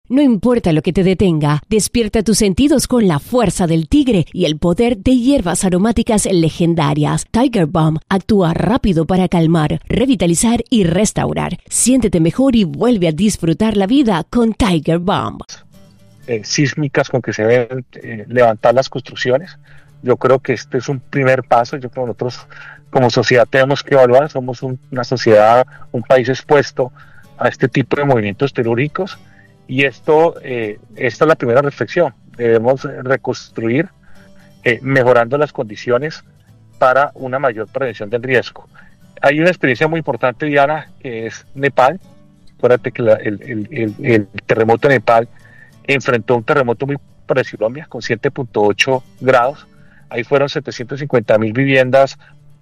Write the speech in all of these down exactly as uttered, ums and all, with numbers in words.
No importa lo que te detenga, despierta tus sentidos con la fuerza del tigre y el poder de hierbas aromáticas legendarias. Tiger Balm actúa rápido para calmar, revitalizar y restaurar. Siéntete mejor y vuelve a disfrutar la vida con Tiger Balm. Eh, sísmicas con que se deben eh, levantar las construcciones. Yo creo que este es un primer paso. Yo creo que nosotros como sociedad tenemos que evaluar. Somos un, una sociedad, un país expuesto a este tipo de movimientos telúricos y esto, eh, esta es la primera reflexión. Debemos reconstruir eh, mejorando las condiciones para una mayor prevención del riesgo. Hay una experiencia muy importante, Diana, que es Nepal. Acuérdate que la, el, el, el, el terremoto de Nepal enfrentó un terremoto muy parecido a Colombia, con siete punto ocho grados. Ahí fueron setecientas cincuenta mil viviendas.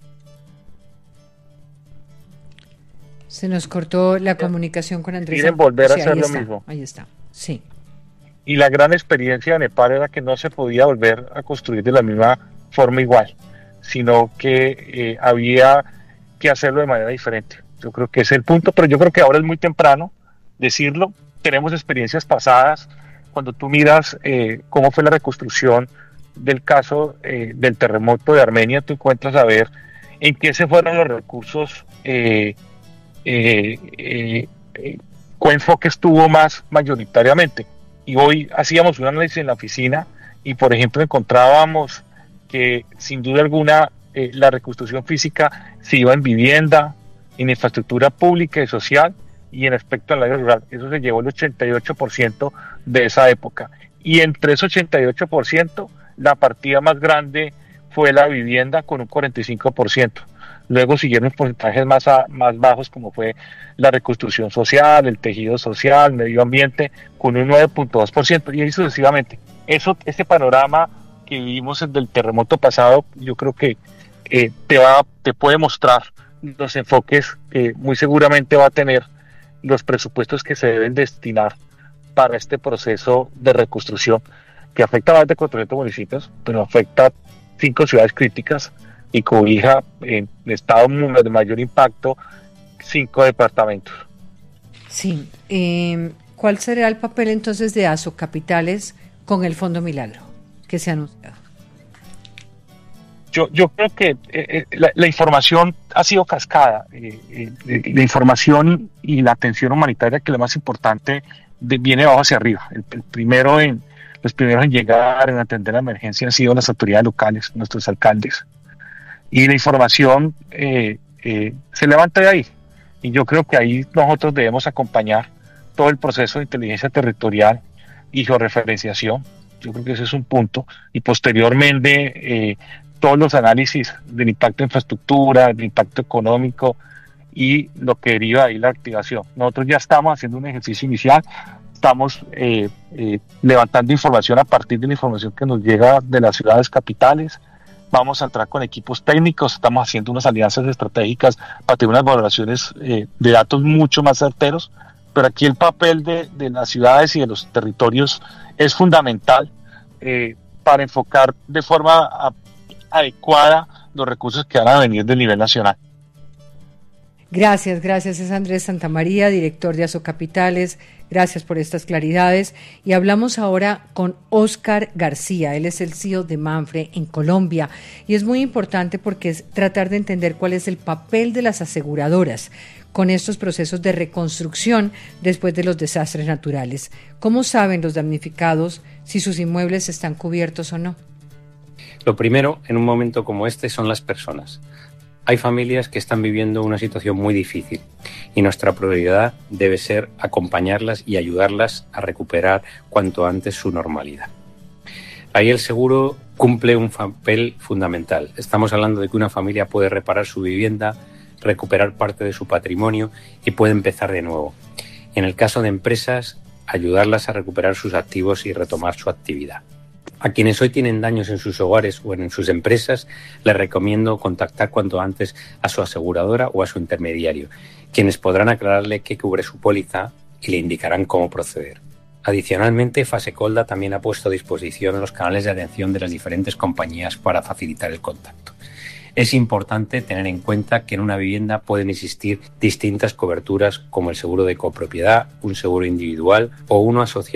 Se nos cortó la comunicación con Andrés. Quieren volver sí, a hacer lo está, mismo. Ahí está, sí. Y la gran experiencia de Nepal era que no se podía volver a construir de la misma forma igual, sino que eh, había que hacerlo de manera diferente. Yo creo que ese es el punto, pero yo creo que ahora es muy temprano decirlo. Tenemos experiencias pasadas. Cuando tú miras eh, cómo fue la reconstrucción del caso eh, del terremoto de Armenia, tú encuentras a ver en qué se fueron los recursos, eh, eh, eh, eh, qué enfoque estuvo más mayoritariamente. Y hoy hacíamos un análisis en la oficina y, por ejemplo, encontrábamos que sin duda alguna eh, la reconstrucción física se iba en vivienda, en infraestructura pública y social, y en aspecto al área rural. Eso se llevó el ochenta y ocho por ciento de esa época. Y entre ese ochenta y ocho por ciento, la partida más grande fue la vivienda con un cuarenta y cinco por ciento. Luego siguieron porcentajes más, a, más bajos, como fue la reconstrucción social, el tejido social, medio ambiente, con un nueve punto dos por ciento, y ahí sucesivamente. Eso, este panorama que vivimos desde el terremoto pasado, yo creo que eh, te, va, te puede mostrar los enfoques que muy seguramente va a tener los presupuestos que se deben destinar para este proceso de reconstrucción que afecta a más de cuatrocientos municipios, pero afecta cinco ciudades críticas y cobija en estados de mayor impacto cinco departamentos. Sí. Eh, ¿Cuál será el papel entonces de Asocapitales con el Fondo Milagro que se ha anunciado? Yo, yo creo que eh, la, la información ha sido cascada. Eh, eh, la información y la atención humanitaria, que es lo más importante, de, viene de abajo hacia arriba. El, el primero en, los primeros en llegar, en atender la emergencia, han sido las autoridades locales, nuestros alcaldes. Y la información eh, eh, se levanta de ahí. Y yo creo que ahí nosotros debemos acompañar todo el proceso de inteligencia territorial y georreferenciación. Yo creo que ese es un punto. Y posteriormente, eh, todos los análisis del impacto de infraestructura, del impacto económico y lo que deriva de ahí la activación. Nosotros ya estamos haciendo un ejercicio inicial, estamos eh, eh, levantando información a partir de la información que nos llega de las ciudades capitales. Vamos a entrar con equipos técnicos, estamos haciendo unas alianzas estratégicas para tener unas valoraciones eh, de datos mucho más certeros, pero aquí el papel de, de las ciudades y de los territorios es fundamental eh, para enfocar de forma a, adecuada los recursos que van a venir del nivel nacional. Gracias, gracias. Es Andrés Santamaría, director de Asocapitales. Gracias por estas claridades. Y hablamos ahora con Óscar García. Él es el C E O de Manfre en Colombia. Y es muy importante porque es tratar de entender cuál es el papel de las aseguradoras con estos procesos de reconstrucción después de los desastres naturales. ¿Cómo saben los damnificados si sus inmuebles están cubiertos o no? Lo primero, en un momento como este, son las personas. Hay familias que están viviendo una situación muy difícil y nuestra prioridad debe ser acompañarlas y ayudarlas a recuperar cuanto antes su normalidad. Ahí el seguro cumple un papel fundamental. Estamos hablando de que una familia puede reparar su vivienda, recuperar parte de su patrimonio y puede empezar de nuevo. En el caso de empresas, ayudarlas a recuperar sus activos y retomar su actividad. A quienes hoy tienen daños en sus hogares o en sus empresas, les recomiendo contactar cuanto antes a su aseguradora o a su intermediario, quienes podrán aclararle qué cubre su póliza y le indicarán cómo proceder. Adicionalmente, Fasecolda también ha puesto a disposición los canales de atención de las diferentes compañías para facilitar el contacto. Es importante tener en cuenta que en una vivienda pueden existir distintas coberturas como el seguro de copropiedad, un seguro individual o uno asociado